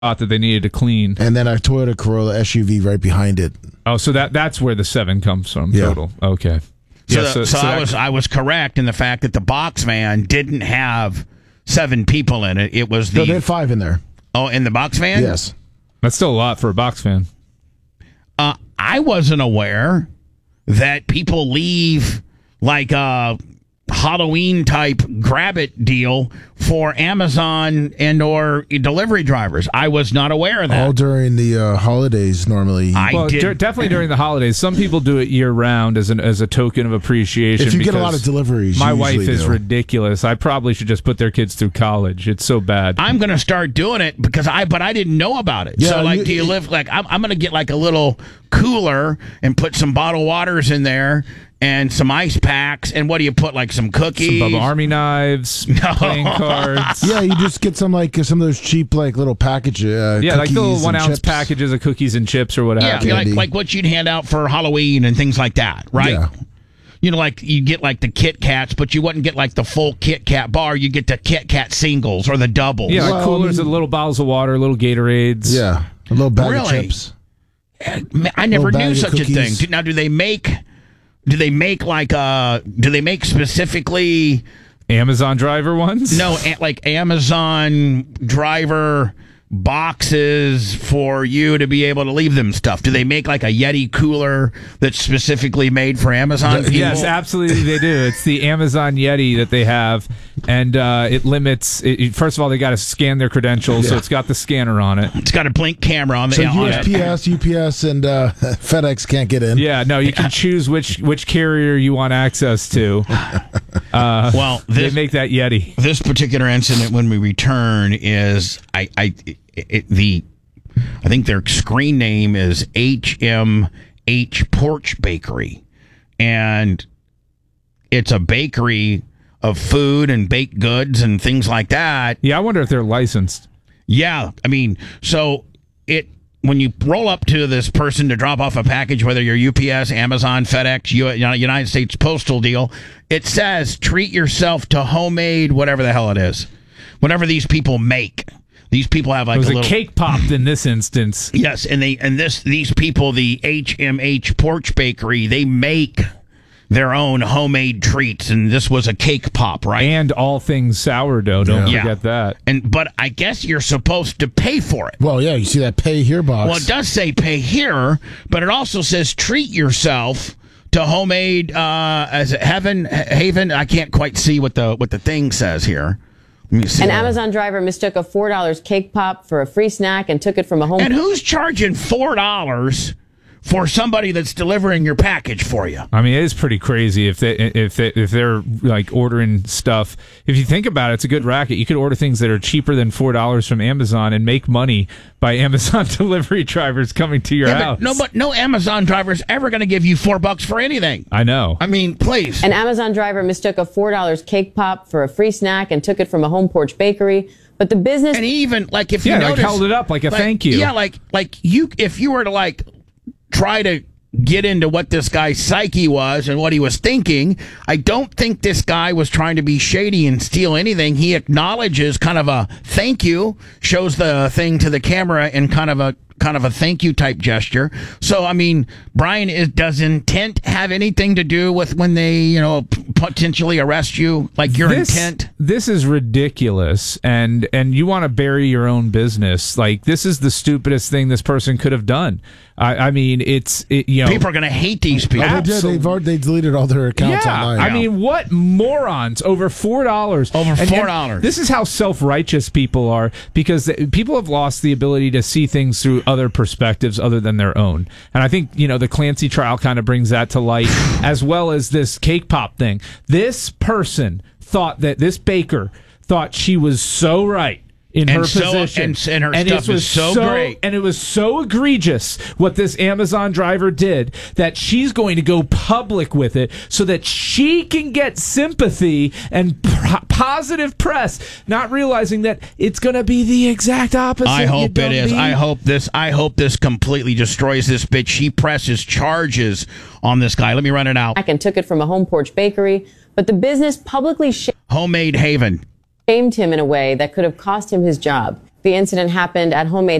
that they needed to clean. And then a Toyota Corolla SUV right behind it. Oh, so that's where the 7 comes from, Yeah. total. Okay. I was correct in the fact that the box van didn't have 7 people in it. It was No, they had 5 in there. Oh, in the box van? Yes. That's still a lot for a box fan. I wasn't aware that people leave like a Halloween type grab it deal for Amazon and or delivery drivers. I was not aware of that. All during the holidays normally. Definitely during the holidays. Some people do it year round as a token of appreciation. If you get a lot of deliveries, my you wife usually is do. ridiculous. I probably should just put their kids through college. It's so bad. I'm going to start doing it because I didn't know about it. Yeah, so like, do you live like I'm going to get like a little cooler and put some bottled waters in there and some ice packs, and what do you put? Like some cookies, some Bubba Army knives, playing cards. Yeah, you just get some of those cheap like little package. Yeah, like the little 1 ounce chips. packages of cookies and chips or whatever. Yeah, like what you'd hand out for Halloween and things like that, right? Yeah. You know, like you get like the Kit Kats, but you wouldn't get like the full Kit Kat bar. You get the Kit Kat singles or the doubles. Yeah, like coolers of little bottles of water, little Gatorades. Yeah, a little bag of Really? chips. I never Little knew bag of such a thing. cookies. Now, do they make specifically Amazon driver ones? No, like Amazon driver boxes for you to be able to leave them stuff. Do they make like a Yeti cooler that's specifically made for Amazon people? Yes, absolutely they do. It's the Amazon Yeti that they have, and it limits. First of all, they got to scan their credentials, so it's got the scanner on it. It's got a blink camera on the So on it. USPS, UPS, and FedEx can't get in. Yeah, no, you can choose which carrier you want access to. Well, they make that Yeti. This particular incident, when we return, is I think their screen name is HMH Porch Bakery, and it's a bakery of food and baked goods and things like that. Yeah, I wonder if they're licensed. Yeah, I mean, so when you roll up to this person to drop off a package, whether you're UPS, Amazon, FedEx, United States Postal deal, it says treat yourself to homemade whatever the hell it is, whatever these people make. These people have like It was a little cake popped in this instance. Yes, and these people, the HMH Porch Bakery, they make their own homemade treats, and this was a cake pop, right? And all things sourdough. Don't forget that. But I guess you're supposed to pay for it. Well, yeah, you see that pay here box. Well, it does say pay here, but it also says treat yourself to homemade as Haven. I can't quite see what the thing says here. An Amazon driver mistook a $4 cake pop for a free snack and took it from a home. And who's charging $4 for somebody that's delivering your package for you? I mean, it is pretty crazy if they're like ordering stuff. If you think about it, it's a good racket. You could order things that are cheaper than $4 from Amazon and make money by Amazon delivery drivers coming to your house. But no Amazon driver is ever going to give you $4 for anything. I know. I mean, please. An Amazon driver mistook a $4 cake pop for a free snack and took it from a home porch bakery. But the business, and he even if you notice, held it up like a thank you. Yeah, if you were to try to get into what this guy's psyche was and what he was thinking, I don't think this guy was trying to be shady and steal anything. He acknowledges kind of a thank you, shows the thing to the camera in kind of a thank you type gesture. So, I mean, Brian, does intent have anything to do with when they, potentially arrest you? Like your intent? This is ridiculous, and you want to bury your own business. Like, this is the stupidest thing this person could have done. I mean, people are going to hate these people. Oh, they deleted all their accounts online. I mean, what morons over $4? Over $4. This is how self-righteous people are, because people have lost the ability to see things through other perspectives other than their own. And I think, the Clancy trial kind of brings that to light, as well as this cake pop thing. This person thought that this baker thought she was so right in her position. And her stuff is so great. And it was so egregious what this Amazon driver did that she's going to go public with it so that she can get sympathy and positive press, not realizing that it's going to be the exact opposite. I hope it is. I hope this completely destroys this bitch. She presses charges on this guy. Let me run it out. And took it from a home porch bakery, but the business publicly Homemade Haven shamed him in a way that could have cost him his job. The incident happened at Homemade